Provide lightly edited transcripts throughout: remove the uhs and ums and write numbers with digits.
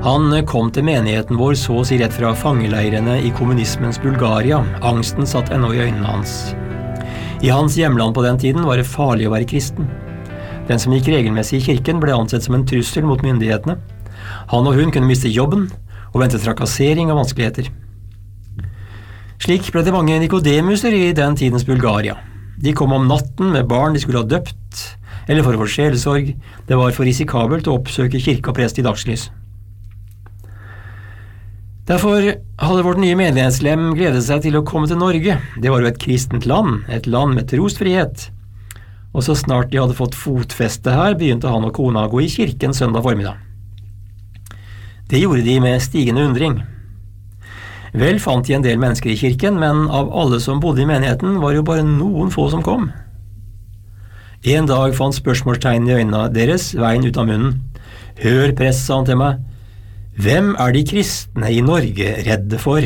Han kom til menigheten vår så å si rett fra fangeleirene i kommunismens Bulgaria. Angsten satt ennå i øynene hans. I hans hjemland på den tiden var det farlig å være kristen. Den som gikk regelmessig i kirken ble ansett som en trussel mot myndighetene. Han og hun kunne miste jobben og vente trakassering og vanskeligheter. Slik ble det mange Nikodemuser i den tidens Bulgaria. De kom om natten med barn de skulle ha døpt, eller for å få sjelesorg. Det var for risikabelt å oppsøke kirke og prest i dagslys. Derfor hadde vårt nye menighetslem gledet seg til å komme til Norge. Det var jo et kristent land, et land med trosfrihet. Og så snart de hadde fått fotfeste her, begynte han og kona å gå i kirken søndag formiddag. Det gjorde de med stigende undring. Vel fant de en del mennesker i kirken, men av alle som bodde i menigheten, var jo bare noen få som kom. En dag fant spørsmålstegn i øynene deres veien ut av munnen. Hør, prest, sa han til meg. Hvem er de kristne i Norge redde for?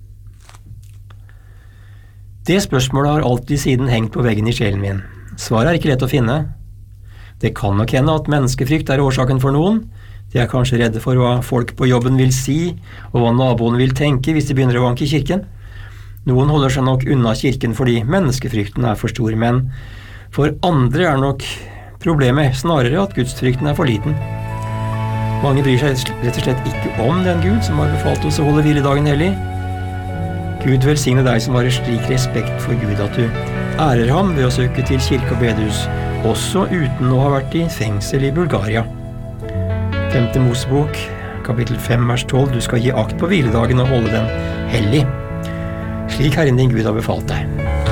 Det spørsmålet har alltid siden hengt på veggen i sjelen min. Svaret er ikke lett å finne. Det kan nok hende at menneskefrykt er årsaken for noen. De er kanskje redde for hva folk på jobben vil si, og hva naboene vil tenke hvis de begynner å vanke i kirken. Noen holder seg nok unna kirken fordi menneskefrykten er for stor, men for andre er nok problemet snarere at gudsfrykten er for liten. Mange bryr seg rett og slett ikke om den Gud som har befalt oss å holde hviledagen hellig. Gud velsigne deg som har slik respekt for Gud at du ærer ham ved å søke til kirke og bedehus, også uten å ha vært i fengsel i Bulgaria. 5. Mosebok, kapittel 5, vers 12. Du skal gi akt på hviledagen og holde den hellig, slik Herren din Gud har befalt deg.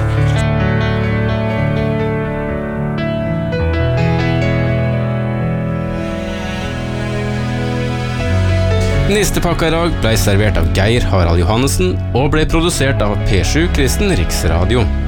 Nistepakka i dag ble servert av Geir Harald Johannessen og ble produsert av P7 Kristen Riksradio.